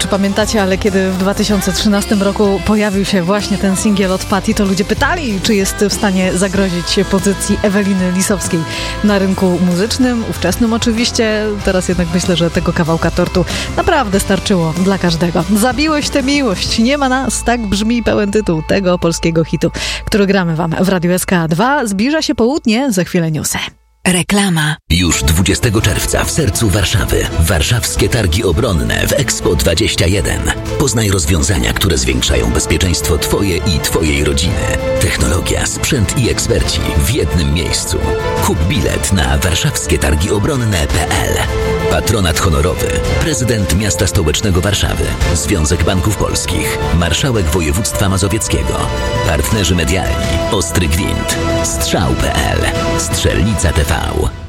czy pamiętacie, ale kiedy w 2013 roku pojawił się właśnie ten singiel od Patty, to ludzie pytali, czy jest w stanie zagrozić pozycji Eweliny Lisowskiej na rynku muzycznym, ówczesnym oczywiście. Teraz jednak myślę, że tego kawałka tortu naprawdę starczyło dla każdego. Zabiłeś tę miłość, nie ma nas, tak brzmi pełen tytuł tego polskiego hitu, który gramy wam w Radiu SK2. Zbliża się południe, za chwilę newsy. Reklama. Już 20 czerwca w sercu Warszawy. Warszawskie Targi Obronne w Expo 21. Poznaj rozwiązania, które zwiększają bezpieczeństwo Twoje i Twojej rodziny. Technologia, sprzęt i eksperci w jednym miejscu. Kup bilet na warszawskietargiobronne.pl. Patronat honorowy. Prezydent Miasta Stołecznego Warszawy. Związek Banków Polskich. Marszałek Województwa Mazowieckiego. Partnerzy medialni. Ostry Gwint. Strzał.pl. Strzelnica TV.